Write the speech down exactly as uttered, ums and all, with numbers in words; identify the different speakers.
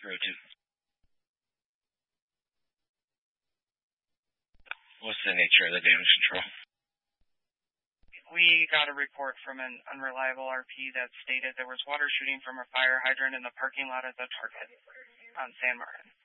Speaker 1: Road two. What's the nature of the damage control?
Speaker 2: We got a report from an unreliable R P that stated there was water shooting from a fire hydrant in the parking lot of the Target on San Martin.